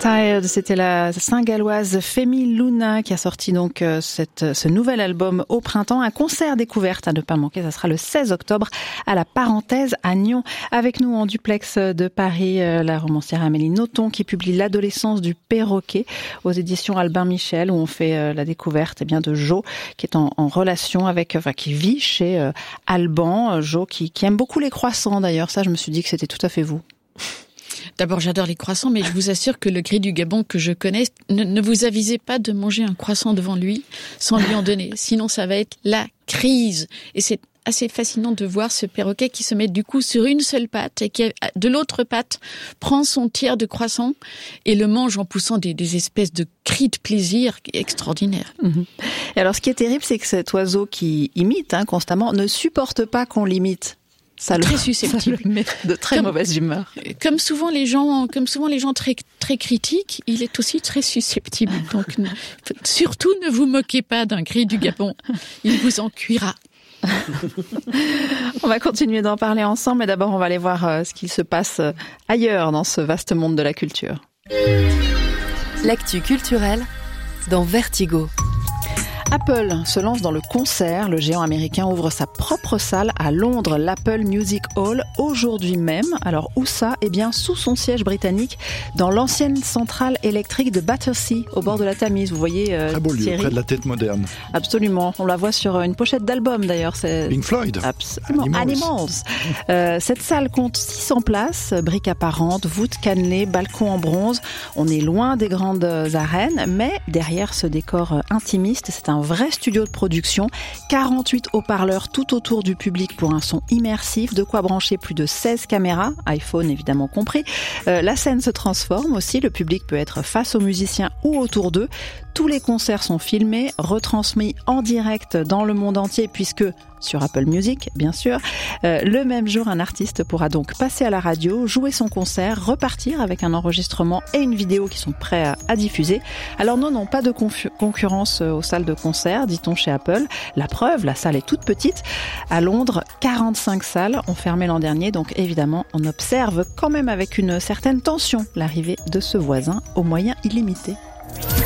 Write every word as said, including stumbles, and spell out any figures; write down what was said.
Tired, c'était la Saint-Galloise Femi Luna qui a sorti donc cette, ce nouvel album au printemps. Un concert découverte à ne pas manquer, ça sera le seize octobre à la Parenthèse à Nyon. Avec nous en duplex de Paris, la romancière Amélie Nothomb qui publie L'adolescence du perroquet aux éditions Albin Michel, où on fait la découverte eh bien de Jo qui est en, en relation avec, enfin qui vit chez Alban. Jo qui, qui aime beaucoup les croissants d'ailleurs, ça je me suis dit que c'était tout à fait vous. D'abord, j'adore les croissants, mais je vous assure que le gris du Gabon que je connais, ne, ne vous avisez pas de manger un croissant devant lui sans lui en donner. Sinon, ça va être la crise. Et c'est assez fascinant de voir ce perroquet qui se met du coup sur une seule patte et qui, de l'autre patte, prend son tiers de croissant et le mange en poussant des, des espèces de cris de plaisir extraordinaires. Mmh. Et alors, ce qui est terrible, c'est que cet oiseau qui imite hein, constamment ne supporte pas qu'on l'imite. Ça très le, susceptible, ça le met de très comme, mauvaise humeur. Comme souvent les gens, comme souvent les gens très très critiques, il est aussi très susceptible. Donc ne, surtout ne vous moquez pas d'un gris du Gabon, il vous en cuira. On va continuer d'en parler ensemble, mais d'abord on va aller voir euh, ce qu'il se passe euh, ailleurs dans ce vaste monde de la culture. L'actu culturelle dans Vertigo. Apple se lance dans le concert. Le géant américain ouvre sa propre salle à Londres, l'Apple Music Hall, aujourd'hui même. Alors où ça ? Eh bien sous son siège britannique, dans l'ancienne centrale électrique de Battersea, au bord de la Tamise. Vous voyez euh, très beau lieu, Thierry ? Près de la tête moderne. Absolument. On la voit sur une pochette d'album d'ailleurs. C'est Pink Floyd. Absolument. Animals. Animals. Euh, cette salle compte six cents places, briques apparentes, voûtes cannelées, balcons en bronze. On est loin des grandes arènes, mais derrière ce décor intimiste, c'est un vrai studio de production, quarante-huit haut-parleurs tout autour du public pour un son immersif, de quoi brancher plus de seize caméras, iPhone évidemment compris. Euh, la scène se transforme aussi, le public peut être face aux musiciens ou autour d'eux. Tous les concerts sont filmés, retransmis en direct dans le monde entier puisque sur Apple Music, bien sûr. Euh, le même jour, un artiste pourra donc passer à la radio, jouer son concert, repartir avec un enregistrement et une vidéo qui sont prêts à, à diffuser. Alors non, non, pas de confu- concurrence aux salles de concert, dit-on chez Apple. La preuve, la salle est toute petite. À Londres, quarante-cinq salles ont fermé l'an dernier, donc évidemment, on observe quand même avec une certaine tension l'arrivée de ce voisin aux moyens illimités.